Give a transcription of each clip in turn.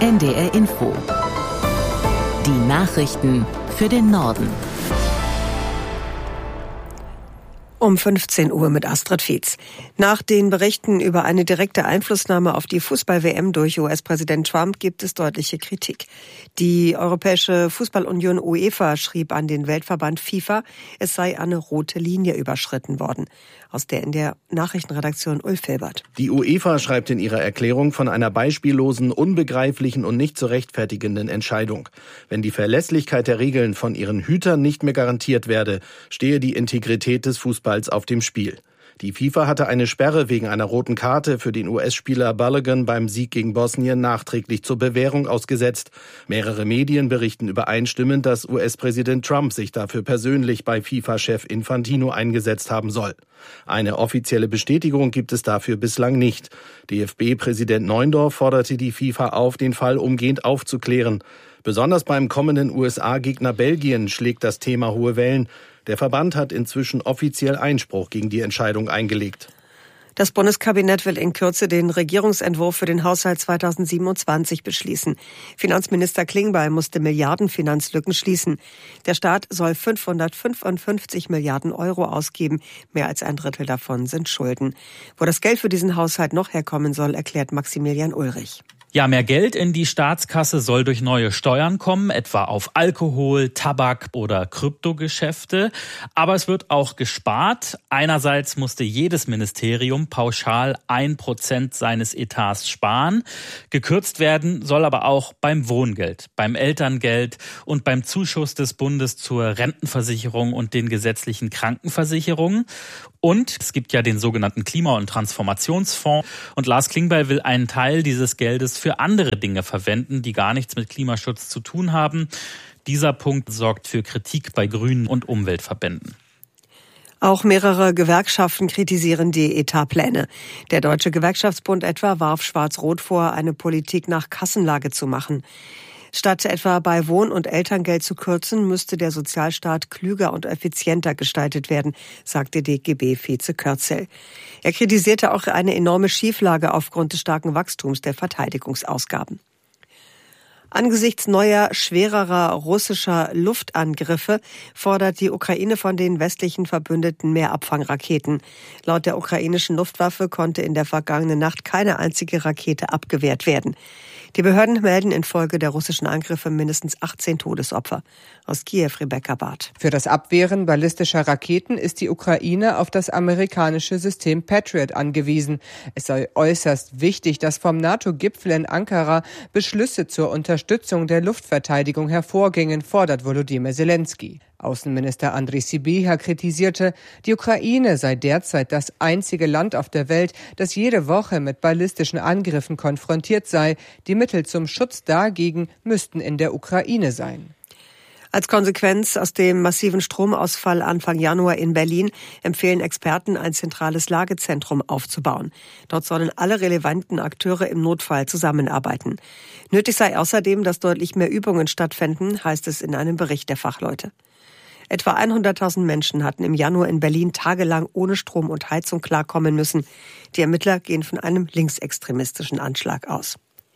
NDR Info. Die Nachrichten für den Norden. Um 15 Uhr mit Astrid Fietz. Nach den Berichten über eine direkte Einflussnahme auf die Fußball-WM durch US-Präsident Trump gibt es deutliche Kritik. Die Europäische Fußballunion UEFA schrieb an den Weltverband FIFA, es sei eine rote Linie überschritten worden. Aus der NDR Nachrichtenredaktion Ulf Hilbert. Die UEFA schreibt in ihrer Erklärung von einer beispiellosen, unbegreiflichen und nicht zu rechtfertigenden Entscheidung. Wenn die Verlässlichkeit der Regeln von ihren Hütern nicht mehr garantiert werde, stehe die Integrität des Fußballs auf dem Spiel. Die FIFA hatte eine Sperre wegen einer roten Karte für den US-Spieler Balogun beim Sieg gegen Bosnien nachträglich zur Bewährung ausgesetzt. Mehrere Medien berichten übereinstimmend, dass US-Präsident Trump sich dafür persönlich bei FIFA-Chef Infantino eingesetzt haben soll. Eine offizielle Bestätigung gibt es dafür bislang nicht. DFB-Präsident Neuendorf forderte die FIFA auf, den Fall umgehend aufzuklären. Besonders beim kommenden USA-Gegner Belgien schlägt das Thema hohe Wellen. Der Verband hat inzwischen offiziell Einspruch gegen die Entscheidung eingelegt. Das Bundeskabinett will in Kürze den Regierungsentwurf für den Haushalt 2027 beschließen. Finanzminister Klingbeil musste Milliardenfinanzlücken schließen. Der Staat soll 555 Milliarden Euro ausgeben. Mehr als ein Drittel davon sind Schulden. Wo das Geld für diesen Haushalt noch herkommen soll, erklärt Maximilian Ulrich. Ja, mehr Geld in die Staatskasse soll durch neue Steuern kommen, etwa auf Alkohol, Tabak oder Kryptogeschäfte. Aber es wird auch gespart. Einerseits musste jedes Ministerium pauschal 1% seines Etats sparen. Gekürzt werden soll aber auch beim Wohngeld, beim Elterngeld und beim Zuschuss des Bundes zur Rentenversicherung und den gesetzlichen Krankenversicherungen. Und es gibt ja den sogenannten Klima- und Transformationsfonds. Und Lars Klingbeil will einen Teil dieses Geldes für andere Dinge verwenden, die gar nichts mit Klimaschutz zu tun haben. Dieser Punkt sorgt für Kritik bei Grünen und Umweltverbänden. Auch mehrere Gewerkschaften kritisieren die Etatpläne. Der Deutsche Gewerkschaftsbund etwa warf Schwarz-Rot vor, eine Politik nach Kassenlage zu machen. Statt etwa bei Wohn- und Elterngeld zu kürzen, müsste der Sozialstaat klüger und effizienter gestaltet werden, sagte DGB-Vize Körzel. Er kritisierte auch eine enorme Schieflage aufgrund des starken Wachstums der Verteidigungsausgaben. Angesichts neuer, schwererer russischer Luftangriffe fordert die Ukraine von den westlichen Verbündeten mehr Abfangraketen. Laut der ukrainischen Luftwaffe konnte in der vergangenen Nacht keine einzige Rakete abgewehrt werden. Die Behörden melden infolge der russischen Angriffe mindestens 18 Todesopfer. Aus Kiew Rebecca Barth. Für das Abwehren ballistischer Raketen ist die Ukraine auf das amerikanische System Patriot angewiesen. Es sei äußerst wichtig, dass vom NATO-Gipfel in Ankara Beschlüsse zur Unterstützung der Luftverteidigung hervorgingen, fordert Volodymyr Zelensky. Außenminister Andriy Sybiha kritisierte, die Ukraine sei derzeit das einzige Land auf der Welt, das jede Woche mit ballistischen Angriffen konfrontiert sei. Die Mittel zum Schutz dagegen müssten in der Ukraine sein. Als Konsequenz aus dem massiven Stromausfall Anfang Januar in Berlin empfehlen Experten, ein zentrales Lagezentrum aufzubauen. Dort sollen alle relevanten Akteure im Notfall zusammenarbeiten. Nötig sei außerdem, dass deutlich mehr Übungen stattfinden, heißt es in einem Bericht der Fachleute. Etwa 100.000 Menschen hatten im Januar in Berlin tagelang ohne Strom und Heizung klarkommen müssen. Die Ermittler gehen von einem linksextremistischen Anschlag aus.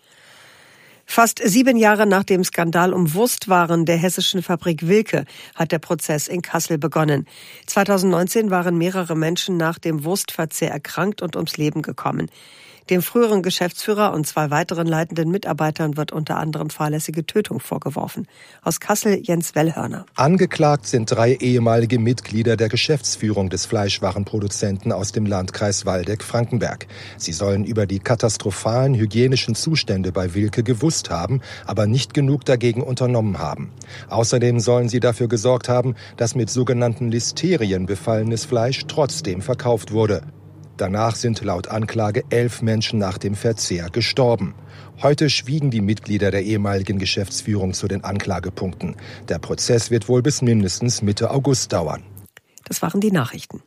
Fast 7 Jahre nach dem Skandal um Wurstwaren der hessischen Fabrik Wilke hat der Prozess in Kassel begonnen. 2019 waren mehrere Menschen nach dem Wurstverzehr erkrankt und ums Leben gekommen. Dem früheren Geschäftsführer und 2 weiteren leitenden Mitarbeitern wird unter anderem fahrlässige Tötung vorgeworfen. Aus Kassel Jens Wellhörner. Angeklagt sind 3 ehemalige Mitglieder der Geschäftsführung des Fleischwarenproduzenten aus dem Landkreis Waldeck-Frankenberg. Sie sollen über die katastrophalen hygienischen Zustände bei Wilke gewusst haben, aber nicht genug dagegen unternommen haben. Außerdem sollen sie dafür gesorgt haben, dass mit sogenannten Listerien befallenes Fleisch trotzdem verkauft wurde. Danach sind laut Anklage 11 Menschen nach dem Verzehr gestorben. Heute schwiegen die Mitglieder der ehemaligen Geschäftsführung zu den Anklagepunkten. Der Prozess wird wohl bis mindestens Mitte August dauern. Das waren die Nachrichten.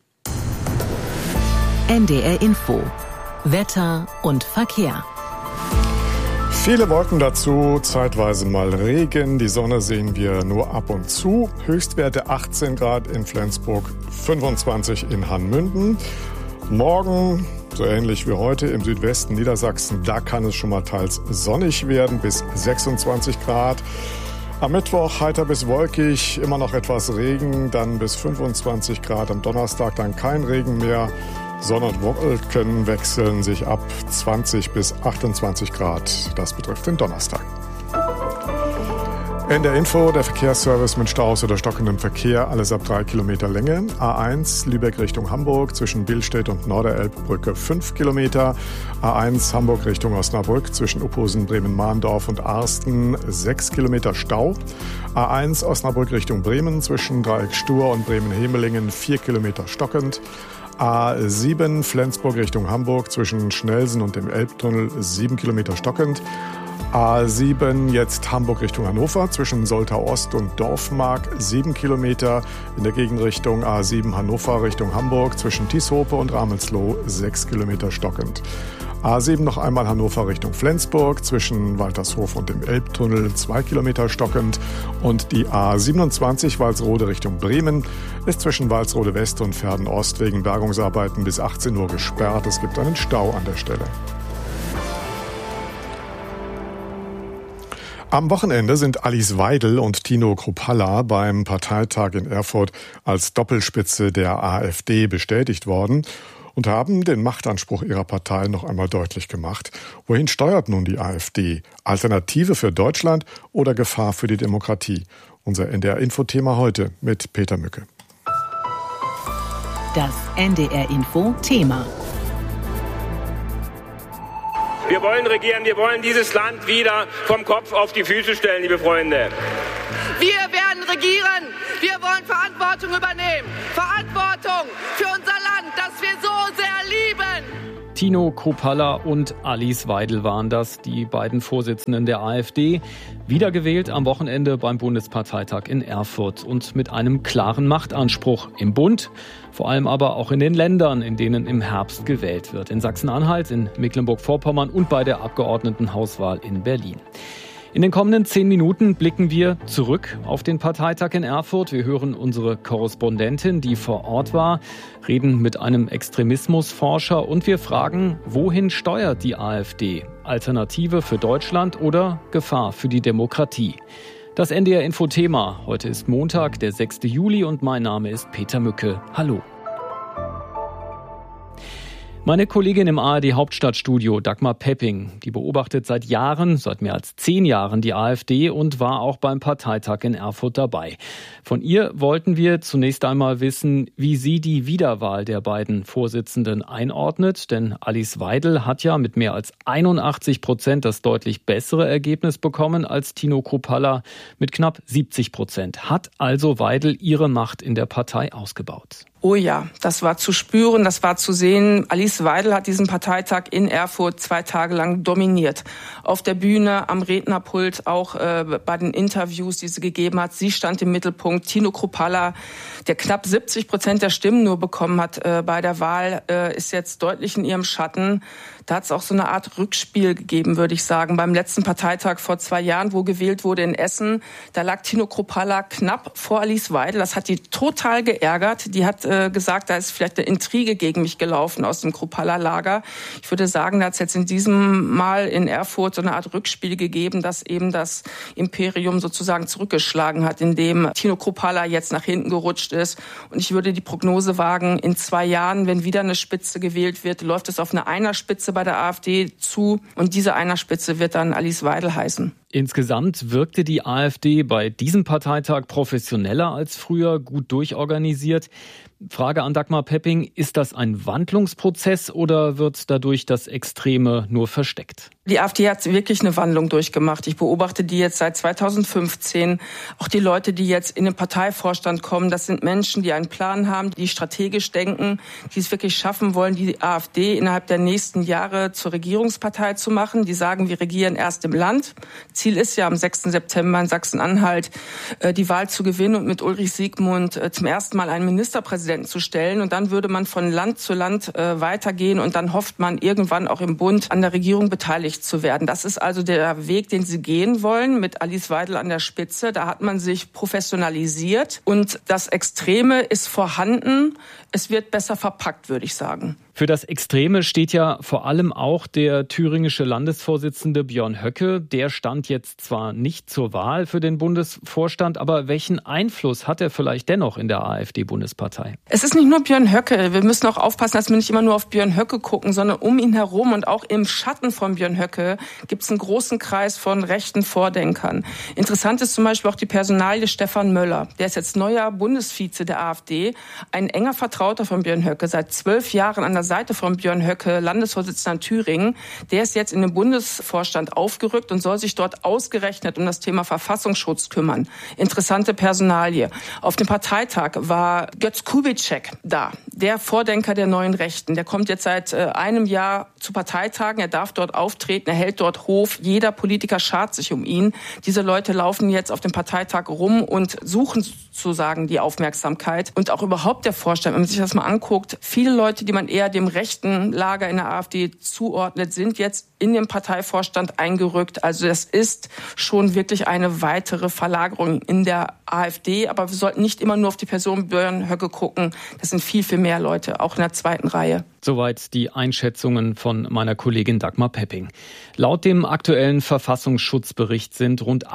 NDR Info. Wetter und Verkehr. Viele Wolken dazu, zeitweise mal Regen. Die Sonne sehen wir nur ab und zu. Höchstwerte 18 Grad in Flensburg, 25 in Hanmünden. Morgen So ähnlich wie heute im Südwesten Niedersachsen. Da kann es schon mal teils sonnig werden, bis 26 Grad. Am Mittwoch heiter bis wolkig, immer noch etwas Regen, dann bis 25 Grad. Am Donnerstag dann kein Regen mehr. Sonne und Wolken wechseln sich ab 20 bis 28 Grad. Das betrifft den Donnerstag. In der Info, der Verkehrsservice mit Staus oder stockendem Verkehr, alles ab 3 Kilometer Länge. A1 Lübeck Richtung Hamburg zwischen Billstedt und Norderelbbrücke 5 Kilometer. A1 Hamburg Richtung Osnabrück zwischen Uphusen, Bremen-Mahndorf und Arsten 6 Kilometer Stau. A1 Osnabrück Richtung Bremen zwischen Dreieck Stur und Bremen-Hemelingen 4 Kilometer stockend. A7 Flensburg Richtung Hamburg zwischen Schnelsen und dem Elbtunnel 7 Kilometer stockend. A7 jetzt Hamburg Richtung Hannover zwischen Soltau Ost und Dorfmark 7 Kilometer. In der Gegenrichtung A7 Hannover Richtung Hamburg zwischen Tieshope und Ramelsloh 6 Kilometer stockend. A7 noch einmal Hannover Richtung Flensburg zwischen Waltershof und dem Elbtunnel 2 Kilometer stockend. Und die A27 Walsrode Richtung Bremen ist zwischen Walsrode West und Verden Ost wegen Bergungsarbeiten bis 18 Uhr gesperrt. Es gibt einen Stau an der Stelle. Am Wochenende sind Alice Weidel und Tino Kruppalla beim Parteitag in Erfurt als Doppelspitze der AfD bestätigt worden und haben den Machtanspruch ihrer Partei noch einmal deutlich gemacht. Wohin steuert nun die AfD? Alternative für Deutschland oder Gefahr für die Demokratie? Unser NDR-Info-Thema heute mit Peter Mücke. Das NDR-Info-Thema. Wir wollen regieren, wir wollen dieses Land wieder vom Kopf auf die Füße stellen, liebe Freunde. Wir werden regieren, wir wollen Verantwortung übernehmen. Verantwortung für unser Land, das wir so sehr lieben. Tino Kruppalla und Alice Weidel waren das, die beiden Vorsitzenden der AfD, wiedergewählt am Wochenende beim Bundesparteitag in Erfurt und mit einem klaren Machtanspruch im Bund, vor allem aber auch in den Ländern, in denen im Herbst gewählt wird, in Sachsen-Anhalt, in Mecklenburg-Vorpommern und bei der Abgeordnetenhauswahl in Berlin. In den kommenden 10 Minuten blicken wir zurück auf den Parteitag in Erfurt. Wir hören unsere Korrespondentin, die vor Ort war, reden mit einem Extremismusforscher und wir fragen, wohin steuert die AfD? Alternative für Deutschland oder Gefahr für die Demokratie? Das NDR-Info-Thema. Heute ist Montag, der 6. Juli und mein Name ist Peter Mücke. Hallo. Meine Kollegin im ARD-Hauptstadtstudio, Dagmar Pepping, die beobachtet seit Jahren, seit mehr als 10 Jahren die AfD und war auch beim Parteitag in Erfurt dabei. Von ihr wollten wir zunächst einmal wissen, wie sie die Wiederwahl der beiden Vorsitzenden einordnet. Denn Alice Weidel hat ja mit mehr als 81% das deutlich bessere Ergebnis bekommen als Tino Kruppalla mit knapp 70%. Hat also Weidel ihre Macht in der Partei ausgebaut? Oh ja, das war zu spüren, das war zu sehen. Alice Weidel hat diesen Parteitag in Erfurt 2 Tage lang dominiert. Auf der Bühne, am Rednerpult, auch bei den Interviews, die sie gegeben hat. Sie stand im Mittelpunkt. Tino Kruppalla, der knapp 70% der Stimmen nur bekommen hat bei der Wahl, ist jetzt deutlich in ihrem Schatten. Da hat es auch so eine Art Rückspiel gegeben, würde ich sagen. Beim letzten Parteitag vor 2 Jahren, wo gewählt wurde in Essen, da lag Tino Kruppalla knapp vor Alice Weidel. Das hat die total geärgert. Die hat gesagt, da ist vielleicht eine Intrige gegen mich gelaufen aus dem Kruppalla-Lager. Ich würde sagen, da hat es jetzt in diesem Mal in Erfurt so eine Art Rückspiel gegeben, dass eben das Imperium sozusagen zurückgeschlagen hat, indem Tino Kruppalla jetzt nach hinten gerutscht ist. Und ich würde die Prognose wagen, in 2 Jahren, wenn wieder eine Spitze gewählt wird, läuft es auf eine Einerspitze bei der AfD zu. Und diese Einerspitze wird dann Alice Weidel heißen. Insgesamt wirkte die AfD bei diesem Parteitag professioneller als früher, gut durchorganisiert. Frage an Dagmar Pepping, ist das ein Wandlungsprozess oder wird dadurch das Extreme nur versteckt? Die AfD hat wirklich eine Wandlung durchgemacht. Ich beobachte die jetzt seit 2015. Auch die Leute, die jetzt in den Parteivorstand kommen, das sind Menschen, die einen Plan haben, die strategisch denken, die es wirklich schaffen wollen, die AfD innerhalb der nächsten Jahre zur Regierungspartei zu machen. Die sagen, wir regieren erst im Land. Ziel ist ja am 6. September in Sachsen-Anhalt die Wahl zu gewinnen und mit Ulrich Siegmund zum ersten Mal einen Ministerpräsidenten zu stellen. Und dann würde man von Land zu Land weitergehen und dann hofft man irgendwann auch im Bund an der Regierung beteiligt zu werden. Das ist also der Weg, den sie gehen wollen, mit Alice Weidel an der Spitze. Da hat man sich professionalisiert und das Extreme ist vorhanden. Es wird besser verpackt, würde ich sagen. Für das Extreme steht ja vor allem auch der thüringische Landesvorsitzende Björn Höcke. Der stand jetzt zwar nicht zur Wahl für den Bundesvorstand, aber welchen Einfluss hat er vielleicht dennoch in der AfD-Bundespartei? Es ist nicht nur Björn Höcke. Wir müssen auch aufpassen, dass wir nicht immer nur auf Björn Höcke gucken, sondern um ihn herum und auch im Schatten von Björn Höcke gibt es einen großen Kreis von rechten Vordenkern. Interessant ist zum Beispiel auch die Personalie Stefan Möller. Der ist jetzt neuer Bundesvize der AfD, ein enger Vertrauter von Björn Höcke, seit 12 Jahren an der Seite von Björn Höcke, Landesvorsitzender in Thüringen. Der ist jetzt in den Bundesvorstand aufgerückt und soll sich dort ausgerechnet um das Thema Verfassungsschutz kümmern. Interessante Personalie. Auf dem Parteitag war Götz Kubitschek da, der Vordenker der neuen Rechten. Der kommt jetzt seit einem Jahr zu Parteitagen. Er darf dort auftreten, er hält dort Hof. Jeder Politiker schart sich um ihn. Diese Leute laufen jetzt auf dem Parteitag rum und suchen sozusagen die Aufmerksamkeit. Und auch überhaupt der Vorstand, wenn man sich das mal anguckt, viele Leute, die man eher dem rechten Lager in der AfD zuordnet, sind jetzt in den Parteivorstand eingerückt. Also das ist schon wirklich eine weitere Verlagerung in der AfD. Aber wir sollten nicht immer nur auf die Person Björn Höcke gucken. Das sind viel, viel mehr Leute, auch in der zweiten Reihe. Soweit die Einschätzungen von meiner Kollegin Dagmar Pepping. Laut dem aktuellen Verfassungsschutzbericht sind rund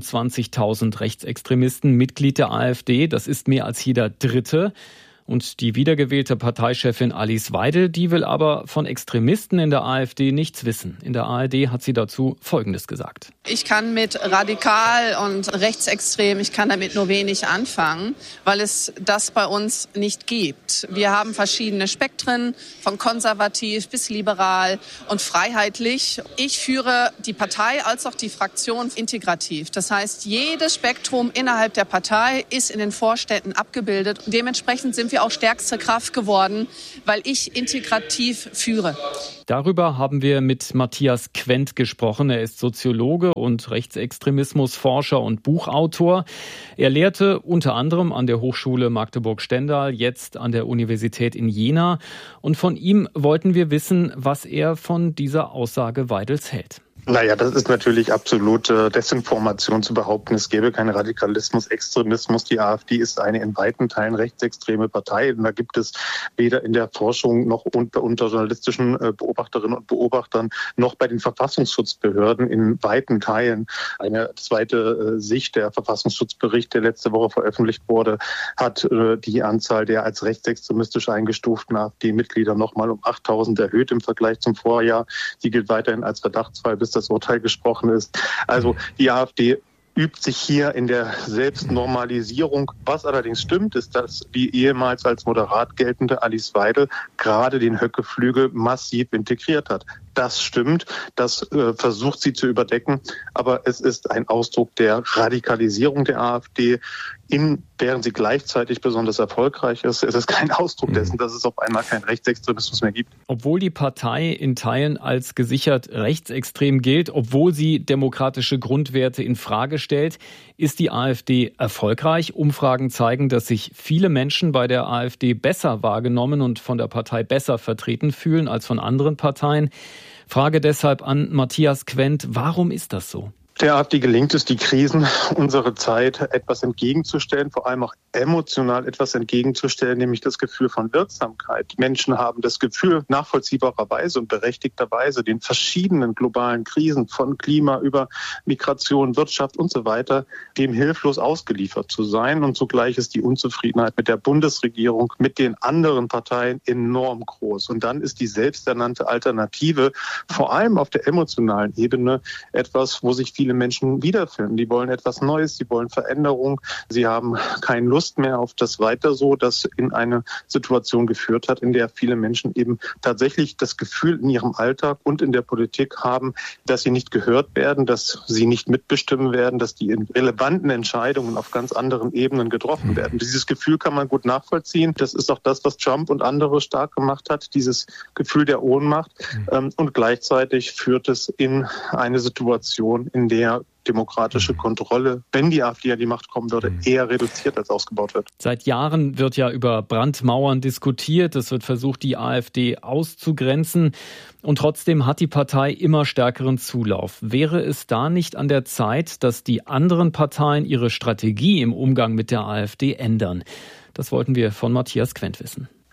28.000 Rechtsextremisten Mitglied der AfD. Das ist mehr als jeder Dritte. Und die wiedergewählte Parteichefin Alice Weidel, die will aber von Extremisten in der AfD nichts wissen. In der ARD hat sie dazu Folgendes gesagt. Ich kann mit radikal und rechtsextrem, ich kann damit nur wenig anfangen, weil es das bei uns nicht gibt. Wir haben verschiedene Spektren, von konservativ bis liberal und freiheitlich. Ich führe die Partei als auch die Fraktion integrativ. Das heißt, jedes Spektrum innerhalb der Partei ist in den Vorständen abgebildet. Dementsprechend sind wir auch stärkste Kraft geworden, weil ich integrativ führe. Darüber haben wir mit Matthias Quent gesprochen. Er ist Soziologe und Rechtsextremismusforscher und Buchautor. Er lehrte unter anderem an der Hochschule Magdeburg-Stendal, jetzt an der Universität in Jena. Und von ihm wollten wir wissen, was er von dieser Aussage Weidels hält. Naja, das ist natürlich absolute Desinformation zu behaupten, es gäbe keinen Radikalismus, Extremismus. Die AfD ist eine in weiten Teilen rechtsextreme Partei. Und da gibt es weder in der Forschung noch unter journalistischen Beobachterinnen und Beobachtern noch bei den Verfassungsschutzbehörden in weiten Teilen. Eine zweite Sicht, der Verfassungsschutzbericht, der letzte Woche veröffentlicht wurde, hat die Anzahl der als rechtsextremistisch eingestuften AfD-Mitglieder nochmal um 8.000 erhöht im Vergleich zum Vorjahr. Die gilt weiterhin als verdachtsfrei, bis das Urteil gesprochen ist. Also die AfD übt sich hier in der Selbstnormalisierung. Was allerdings stimmt, ist, dass die ehemals als moderat geltende Alice Weidel gerade den Höcke-Flügel massiv integriert hat. Das stimmt, das versucht sie zu überdecken, aber es ist ein Ausdruck der Radikalisierung der AfD, während sie gleichzeitig besonders erfolgreich ist. Es ist kein Ausdruck dessen, dass es auf einmal keinen Rechtsextremismus mehr gibt. Obwohl die Partei in Teilen als gesichert rechtsextrem gilt, obwohl sie demokratische Grundwerte in Frage stellt, ist die AfD erfolgreich. Umfragen zeigen, dass sich viele Menschen bei der AfD besser wahrgenommen und von der Partei besser vertreten fühlen als von anderen Parteien. Frage deshalb an Matthias Quent, warum ist das so? Der AfD gelingt es, die Krisen unserer Zeit etwas entgegenzustellen, vor allem auch emotional etwas entgegenzustellen, nämlich das Gefühl von Wirksamkeit. Menschen haben das Gefühl, nachvollziehbarerweise und berechtigterweise den verschiedenen globalen Krisen von Klima über Migration, Wirtschaft und so weiter, dem hilflos ausgeliefert zu sein. Und zugleich ist die Unzufriedenheit mit der Bundesregierung, mit den anderen Parteien enorm groß. Und dann ist die selbsternannte Alternative vor allem auf der emotionalen Ebene etwas, wo sich viele Menschen wiederfinden. Die wollen etwas Neues, sie wollen Veränderung. Sie haben keine Lust mehr auf das Weiter so, das in eine Situation geführt hat, in der viele Menschen eben tatsächlich das Gefühl in ihrem Alltag und in der Politik haben, dass sie nicht gehört werden, dass sie nicht mitbestimmen werden, dass die relevanten Entscheidungen auf ganz anderen Ebenen getroffen werden. Dieses Gefühl kann man gut nachvollziehen. Das ist auch das, was Trump und andere stark gemacht hat, dieses Gefühl der Ohnmacht. Und gleichzeitig führt es in eine Situation, in der demokratische Kontrolle, wenn die AfD an die Macht kommen würde, eher reduziert als ausgebaut wird. Seit Jahren wird ja über Brandmauern diskutiert. Es wird versucht, die AfD auszugrenzen. Und trotzdem hat die Partei immer stärkeren Zulauf. Wäre es da nicht an der Zeit, dass die anderen Parteien ihre Strategie im Umgang mit der AfD ändern? Das wollten wir von Matthias Quent wissen.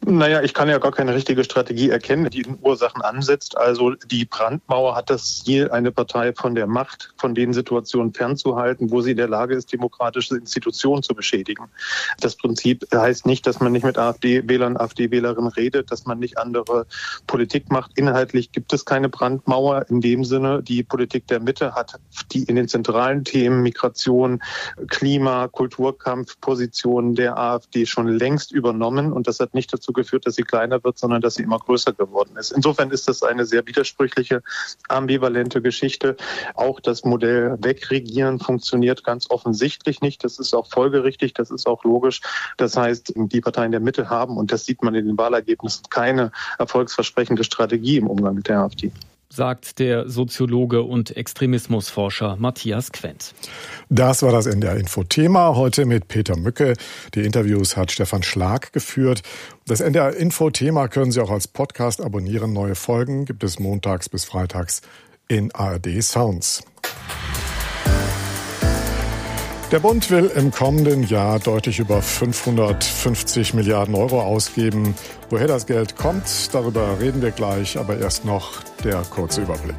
Naja, ich kann ja gar keine richtige Strategie erkennen, die in Ursachen ansetzt. Also die Brandmauer hat das Ziel, eine Partei von der Macht, von den Situationen fernzuhalten, wo sie in der Lage ist, demokratische Institutionen zu beschädigen. Das Prinzip heißt nicht, dass man nicht mit AfD-Wählern, AfD-Wählerinnen redet, dass man nicht andere Politik macht. Inhaltlich gibt es keine Brandmauer in dem Sinne. Die Politik der Mitte hat die in den zentralen Themen Migration, Klima, Kulturkampf, Positionen der AfD schon längst übernommen. Und das hat nicht dazu geführt, dass sie kleiner wird, sondern dass sie immer größer geworden ist. Insofern ist das eine sehr widersprüchliche, ambivalente Geschichte. Auch das Modell Wegregieren funktioniert ganz offensichtlich nicht. Das ist auch folgerichtig, das ist auch logisch. Das heißt, die Parteien der Mitte haben, und das sieht man in den Wahlergebnissen, keine erfolgsversprechende Strategie im Umgang mit der AfD. Sagt der Soziologe und Extremismusforscher Matthias Quent. Das war das NDR-Info-Thema, heute mit Peter Mücke. Die Interviews hat Stefan Schlag geführt. Das NDR-Info-Thema können Sie auch als Podcast abonnieren. Neue Folgen gibt es montags bis freitags in ARD Sounds. Der Bund will im kommenden Jahr deutlich über 550 Milliarden Euro ausgeben. Woher das Geld kommt, darüber reden wir gleich, aber erst noch der kurze Überblick.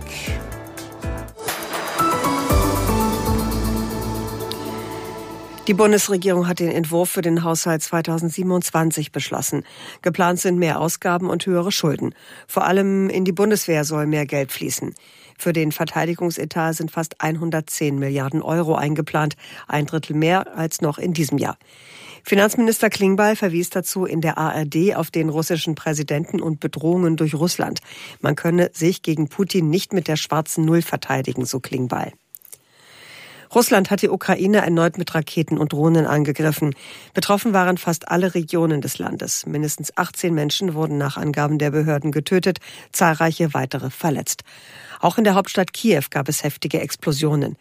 Die Bundesregierung hat den Entwurf für den Haushalt 2027 beschlossen. Geplant sind mehr Ausgaben und höhere Schulden. Vor allem in die Bundeswehr soll mehr Geld fließen. Für den Verteidigungsetat sind fast 110 Milliarden Euro eingeplant, 1/3 mehr als noch in diesem Jahr. Finanzminister Klingbeil verwies dazu in der ARD auf den russischen Präsidenten und Bedrohungen durch Russland. Man könne sich gegen Putin nicht mit der schwarzen Null verteidigen, so Klingbeil. Russland hat die Ukraine erneut mit Raketen und Drohnen angegriffen. Betroffen waren fast alle Regionen des Landes. Mindestens 18 Menschen wurden nach Angaben der Behörden getötet, zahlreiche weitere verletzt. Auch in der Hauptstadt Kiew gab es heftige Explosionen.